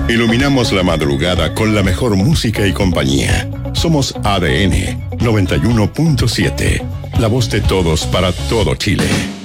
Iluminamos la madrugada con la mejor música y compañía. Somos ADN 91.7. La voz de todos para todo Chile.